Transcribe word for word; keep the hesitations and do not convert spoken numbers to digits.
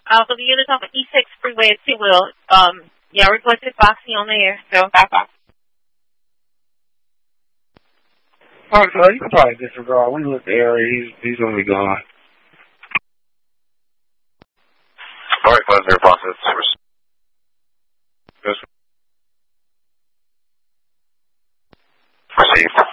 Uh, for the units on the E six freeway at T-Will, um, yeah, requested Foxy on the air, so bye bye. Alright, so you can probably disregard. We looked at the area, he's, he's gonna be gone. Alright, five zero process. Received.